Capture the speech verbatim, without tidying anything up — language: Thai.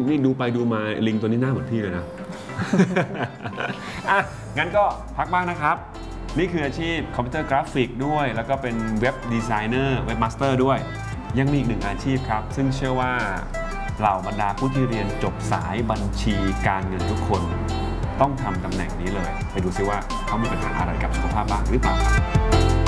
นี่ดูไปดูมาลิงตัวนี้หน้าเหมือนพี่เลยนะ อ่ะงั้นก็พักบ้างนะครับนี่คืออาชีพคอมพิวเตอร์กราฟิกด้วยแล้วก็เป็นเว็บดีไซเนอร์เว็บมาสเตอร์ด้วยยังมีอีกหนึ่งอาชีพครับซึ่งเชื่อว่าเหล่าบรรดาผู้ที่เรียนจบสายบัญชีการเงินทุกคนต้องทำตำแหน่งนี้เลยไปดูซิว่าเขามีปัญหาอะไรกับสุขภาพบ้างหรือเปล่า